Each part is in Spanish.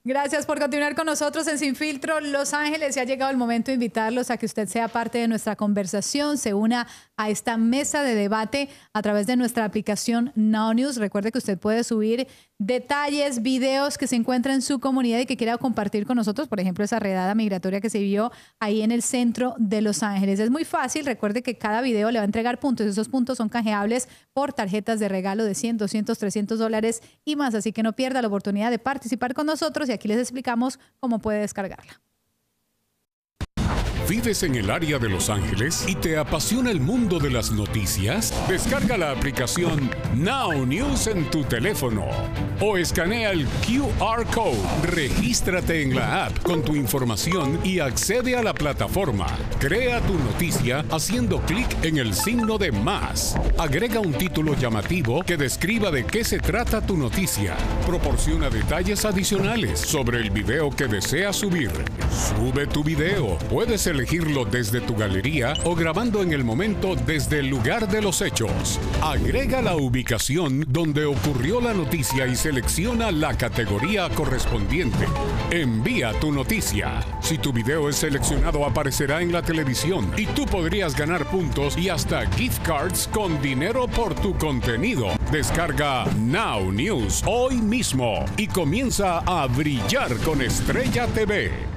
Gracias por continuar con nosotros en Sin Filtro Los Ángeles. Ya ha llegado el momento de invitarlos a que usted sea parte de nuestra conversación, se una a esta mesa de debate a través de nuestra aplicación Now News. Recuerde que usted puede subir detalles, videos que se encuentran en su comunidad y que quiera compartir con nosotros, por ejemplo, esa redada migratoria que se vio ahí en el centro de Los Ángeles. Es muy fácil, recuerde que cada video le va a entregar puntos. Esos puntos son canjeables por tarjetas de regalo de $100, $200, $300 y más, así que no pierda la oportunidad de participar con nosotros y aquí les explicamos cómo puede descargarla. ¿Vives en el área de Los Ángeles y te apasiona el mundo de las noticias? Descarga la aplicación Now News en tu teléfono o escanea el QR Code. Regístrate en la app con tu información y accede a la plataforma. Crea tu noticia haciendo clic en el signo de más. Agrega un título llamativo que describa de qué se trata tu noticia. Proporciona detalles adicionales sobre el video que deseas subir. Sube tu video. Puedes elegirlo desde tu galería o grabando en el momento desde el lugar de los hechos. Agrega la ubicación donde ocurrió la noticia y selecciona la categoría correspondiente. Envía tu noticia. Si tu video es seleccionado, aparecerá en la televisión y tú podrías ganar puntos y hasta gift cards con dinero por tu contenido. Descarga Now News hoy mismo y comienza a brillar con Estrella TV.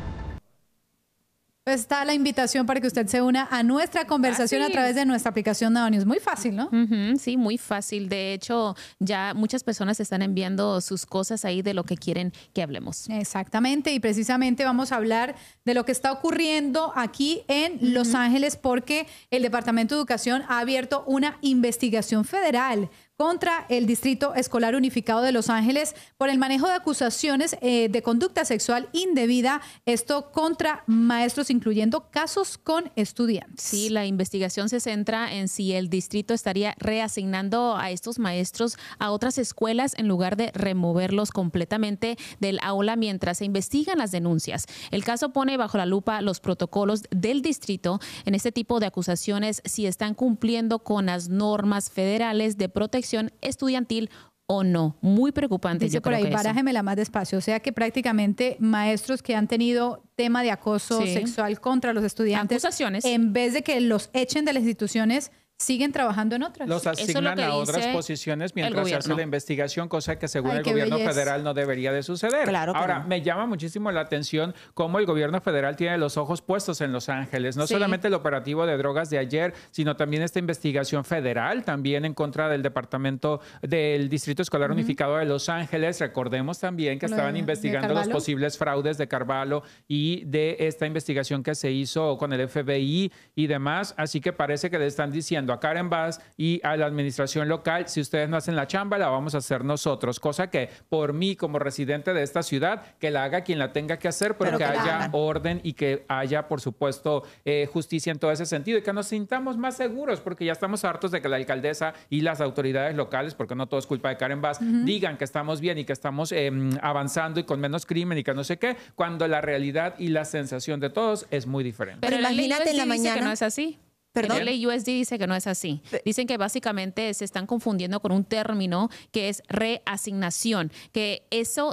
Pues está la invitación para que usted se una a nuestra conversación a través de nuestra aplicación Now News. Muy fácil, ¿no? Sí, muy fácil. De hecho, ya muchas personas están enviando sus cosas ahí de lo que quieren que hablemos. Exactamente, y precisamente vamos a hablar de lo que está ocurriendo aquí en Los Ángeles porque el Departamento de Educación ha abierto una investigación federal contra el Distrito Escolar Unificado de Los Ángeles por el manejo de acusaciones de conducta sexual indebida, esto contra maestros, incluyendo casos con estudiantes. Sí, la investigación se centra en si el distrito estaría reasignando a estos maestros a otras escuelas en lugar de removerlos completamente del aula mientras se investigan las denuncias. El caso pone bajo la lupa los protocolos del distrito en este tipo de acusaciones, si están cumpliendo con las normas federales de protección estudiantil o no. Muy preocupante. Dice yo por creo ahí, barájemela más despacio. O sea que prácticamente maestros que han tenido tema de acoso sexual contra los estudiantes, acusaciones, en vez de que los echen de las instituciones, siguen trabajando en otras. Los asignan a otras posiciones mientras se hace la investigación, cosa que según el gobierno federal no debería de suceder. Claro que Ahora, no. me llama muchísimo la atención cómo el gobierno federal tiene los ojos puestos en Los Ángeles. No solamente el operativo de drogas de ayer, sino también esta investigación federal, también en contra del departamento del Distrito Escolar Unificado de Los Ángeles. Recordemos también que estaban investigando los posibles fraudes de Carvalho y de esta investigación que se hizo con el FBI y demás. Así que parece que le están diciendo a Karen Bass y a la administración local, si ustedes no hacen la chamba, la vamos a hacer nosotros. Cosa que por mí, como residente de esta ciudad, que la haga quien la tenga que hacer, pero que haya orden y que haya, por supuesto, justicia en todo ese sentido y que nos sintamos más seguros, porque ya estamos hartos de que la alcaldesa y las autoridades locales, porque no todo es culpa de Karen Bass, digan que estamos bien y que estamos avanzando y con menos crimen y que no sé qué, cuando la realidad y la sensación de todos es muy diferente. Pero imagínate en la mañana que no es así. ¿Perdón? El LAUSD dice que no es así. Dicen que básicamente se están confundiendo con un término que es reasignación, que eso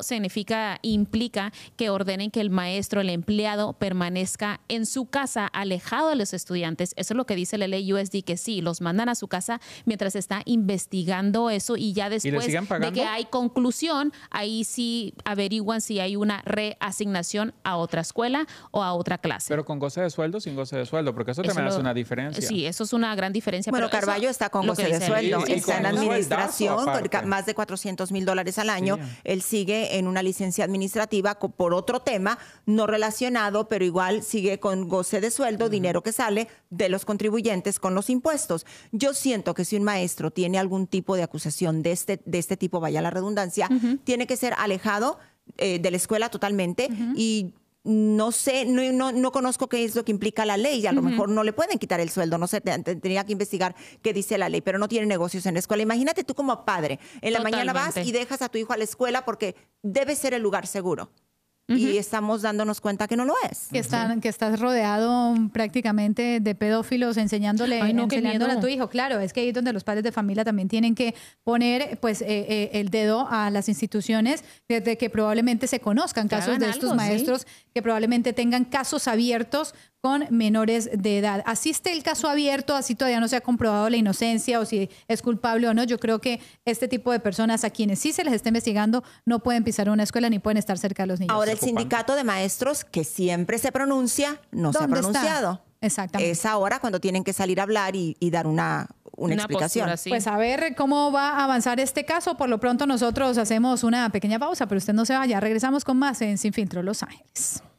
implica que ordenen que el maestro, el empleado, permanezca en su casa, alejado de los estudiantes. Eso es lo que dice el LAUSD, que sí, los mandan a su casa mientras se está investigando eso y ya después de que hay conclusión, ahí sí averiguan si hay una reasignación a otra escuela o a otra clase. Pero con goce de sueldo, sin goce de sueldo, porque eso también hace una diferencia. Sí, eso es una gran diferencia. Bueno, pero Carvalho está con goce de sueldo, está en administración, con más de $400,000 al año. Él sigue en una licencia administrativa por otro tema, no relacionado, pero igual sigue con goce de sueldo, dinero que sale de los contribuyentes con los impuestos. Yo siento que si un maestro tiene algún tipo de acusación de este tipo, vaya la redundancia, tiene que ser alejado de la escuela totalmente y no sé, no conozco qué es lo que implica la ley. A lo mejor no le pueden quitar el sueldo, no sé, tendría que investigar qué dice la ley, pero no tiene negocios en la escuela. Imagínate tú como padre, en la mañana vas y dejas a tu hijo a la escuela porque debe ser el lugar seguro. y estamos dándonos cuenta que no lo es. Que estás rodeado prácticamente de pedófilos enseñándole a tu hijo. Claro, es que ahí es donde los padres de familia también tienen que poner pues el dedo a las instituciones desde que probablemente se conozcan casos de estos maestros, que probablemente tengan casos abiertos con menores de edad. Así esté el caso abierto, así todavía no se ha comprobado la inocencia o si es culpable o no. Yo creo que este tipo de personas a quienes sí se les está investigando no pueden pisar una escuela ni pueden estar cerca de los niños. Ahora, el sindicato de maestros, que siempre se pronuncia, no se ha pronunciado. Exactamente. Es ahora cuando tienen que salir a hablar y dar una explicación. Postura, sí. Pues a ver cómo va a avanzar este caso. Por lo pronto nosotros hacemos una pequeña pausa, pero usted no se vaya. Regresamos con más en Sin Filtro Los Ángeles.